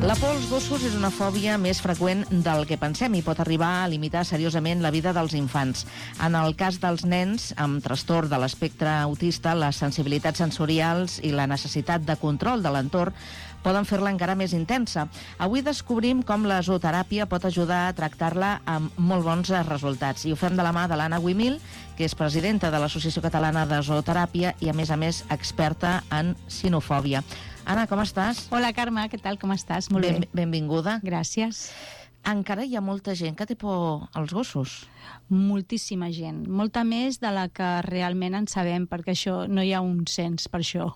La por als gossos és una fòbia més freqüent del que pensem i pot arribar a limitar seriosament la vida dels infants. En el cas dels nens amb trastorn de l'espectre autista, les sensibilitats sensorials i la necessitat de control de l'entorn poden fer-la encara més intensa. Avui descobrim com la zooteràpia pot ajudar a tractar-la amb molt bons resultats. I ho fem de la mà de l'Anna Guimil, que és presidenta de l'Associació Catalana de Zooteràpia i, a més, experta en sinofòbia. Anna, com estàs? Hola, Carme, què tal? Com estàs? Molt bé. Benvinguda. Gràcies. Encara hi ha molta gent que té por als gossos? Moltíssima gent. Molta més de la que realment en sabem, perquè això no hi ha un cens per això.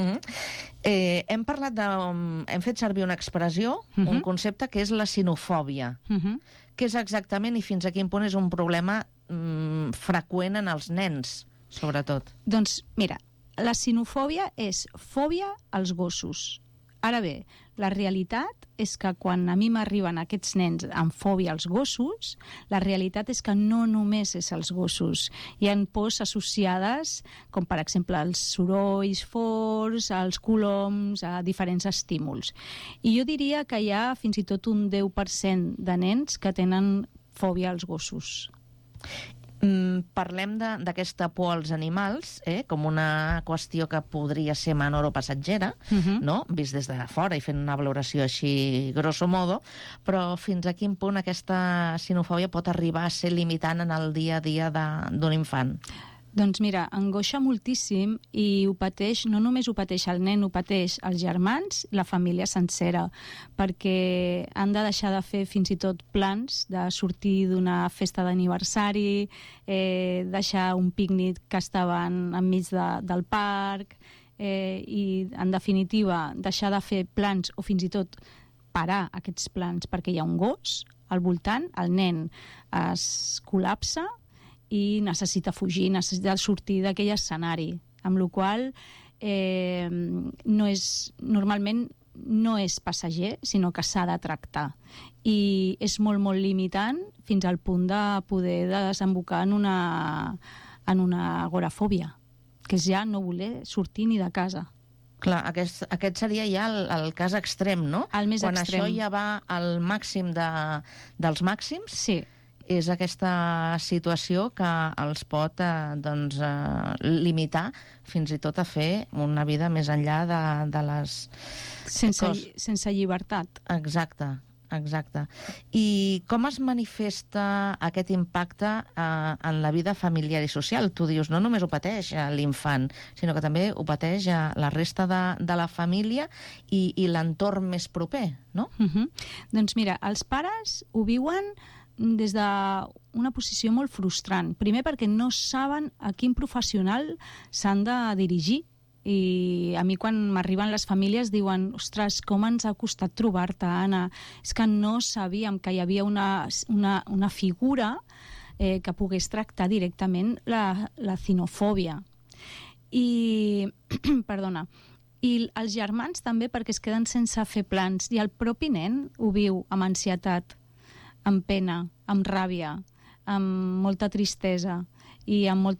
Hem fet servir una expressió, un concepte que és la sinofòbia. Què és exactament i fins a quin punt és un problema freqüent en els nens, sobretot? Doncs, mira, la sinofòbia és fòbia als gossos. Ara bé, la realitat és que quan a mi m'arriben aquests nens amb fòbia als gossos, la realitat és que no només és als gossos. Hi ha pors associades, com per exemple als sorolls forts, als coloms, a diferents estímuls. I jo diria que hi ha fins i tot un 10% de nens que tenen fòbia als gossos. Parlem d'aquesta por als animals com una qüestió que podria ser menor o passatgera, no? Vist des de fora i fent una valoració així grosso modo, però fins a quin punt aquesta sinofòbia pot arribar a ser limitant en el dia a dia d'un infant? Doncs mira, angoixa moltíssim i ho pateix, no només ho pateix el nen, ho pateix els germans, la família sencera, perquè han de deixar de fer fins i tot plans de sortir d'una festa d'aniversari, deixar un pícnic que estaven enmig del parc, i en definitiva deixar de fer plans o fins i tot parar aquests plans perquè hi ha un gos al voltant, el nen es col·lapsa i necessita fugir, necessita sortir d'aquell escenari, amb la qual normalment no és passager, sinó que s'ha de tractar. I és molt, molt limitant fins al punt de poder desembocar en una agorafòbia, que és ja no voler sortir ni de casa. Clar, aquest seria ja el cas extrem, no? El més extrem. Quan això ja va al màxim dels màxims? Sí. És aquesta situació que els pot limitar fins i tot a fer una vida més enllà de les... Sense llibertat. Exacte. I com es manifesta aquest impacte en la vida familiar i social? Tu dius, no només ho pateix l'infant, sinó que també ho pateix la resta de la família i l'entorn més proper, no? Doncs mira, els pares ho viuen des d'una posició molt frustrant. Primer perquè no saben a quin professional s'han de dirigir. I a mi quan m'arriben les famílies diuen, ostres, com ens ha costat trobar-te, Anna? És que no sabíem que hi havia una figura que pogués tractar directament la cinofòbia. I els germans també, perquè es queden sense fer plans, i el propi nen ho viu amb ansietat, amb pena, amb ràbia, amb molta tristesa i amb